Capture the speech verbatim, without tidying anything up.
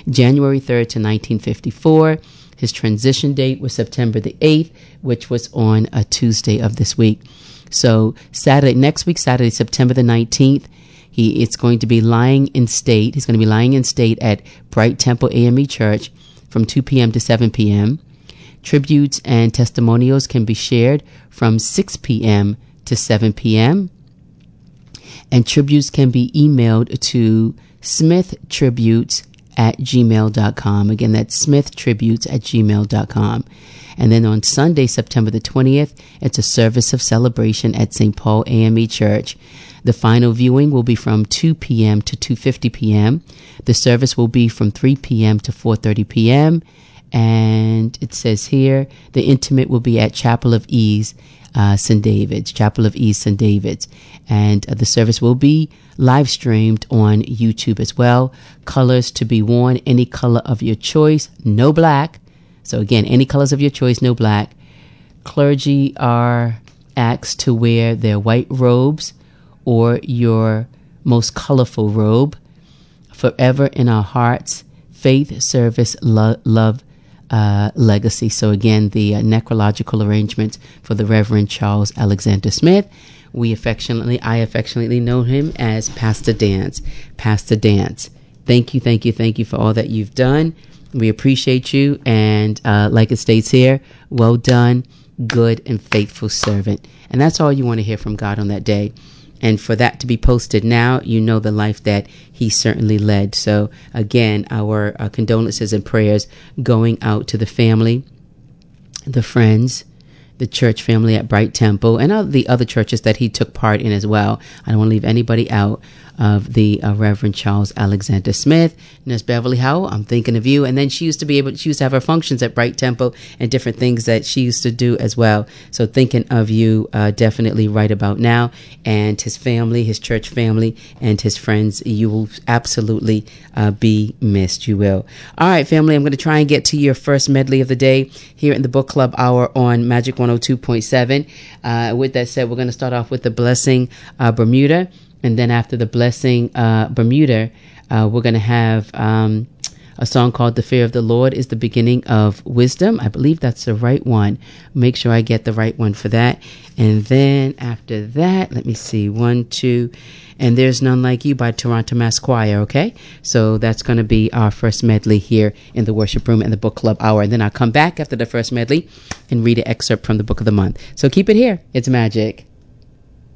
January third to nineteen fifty-four. His transition date was September the eighth, which was on a Tuesday of this week. So Saturday, next week, Saturday, September the nineteenth, he it's going to be lying in state. He's going to be lying in state at Bright Temple A M E Church from two p.m. to seven p.m. Tributes and testimonials can be shared from six p.m. to seven p.m. And tributes can be emailed to smithtributes at gmail dot com. Again, that's smithtributes at gmail dot com. And then on Sunday, September the twentieth, it's a service of celebration at Saint Paul A M E Church. The final viewing will be from two p.m. to two fifty p.m. The service will be from three p.m. to four thirty p.m. And it says here, the intimate will be at Chapel of Ease, uh, Saint David's, Chapel of Ease, Saint David's. And uh, the service will be live streamed on YouTube as well. Colors to be worn, any color of your choice, no black. So again, any colors of your choice, no black. Clergy are asked to wear their white robes or your most colorful robe. Forever in our hearts, faith, service, lo- love, uh, legacy. So again, the uh, necrological arrangements for the Reverend Charles Alexander Smith. We affectionately, I affectionately know him as Pastor Dance. Pastor Dance. Thank you, thank you, thank you for all that you've done. We appreciate you. And uh, like it states here, well done, good and faithful servant. And that's all you want to hear from God on that day. And for that to be posted now, you know the life that he certainly led. So again, our uh, condolences and prayers going out to the family, the friends, the church family at Bright Temple, and all the other churches that he took part in as well. I don't want to leave anybody out of the uh, Reverend Charles Alexander Smith. Nurse Beverly Howell, I'm thinking of you. And then she used to be able, she used to have her functions at Bright Temple and different things that she used to do as well. So thinking of you uh, definitely right about now. And his family, his church family, and his friends, you will absolutely uh, be missed. You will. All right, family, I'm going to try and get to your first medley of the day here in the Book Club Hour on Magic one oh two point seven. Uh, with that said, we're going to start off with the Blessing uh, Bermuda. And then after the Blessing uh, Bermuda, uh, we're going to have um, a song called The Fear of the Lord is the Beginning of Wisdom. I believe that's the right one. Make sure I get the right one for that. And then after that, let me see, one, two, and There's None Like You by Toronto Mass Choir, okay? So that's going to be our first medley here in the Worship Room and the Book Club Hour. And then I'll come back after the first medley and read an excerpt from the Book of the Month. So keep it here. It's magic.